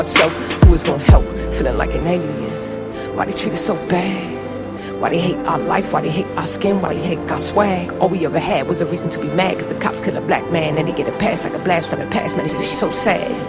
myself, who is gonna help? Feeling like an alien. Why they treat us so bad? Why they hate our life? Why they hate our skin? Why they take our swag? All we ever had was a reason to be mad, cause the cops kill a black man and they get a pass like a blast from the past. Man, this shit so sad.